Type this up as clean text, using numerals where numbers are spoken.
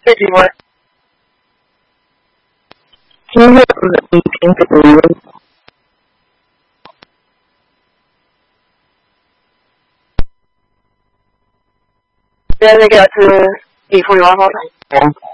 Anyway. 今天我的影片给你们。现在这个是李富元方法。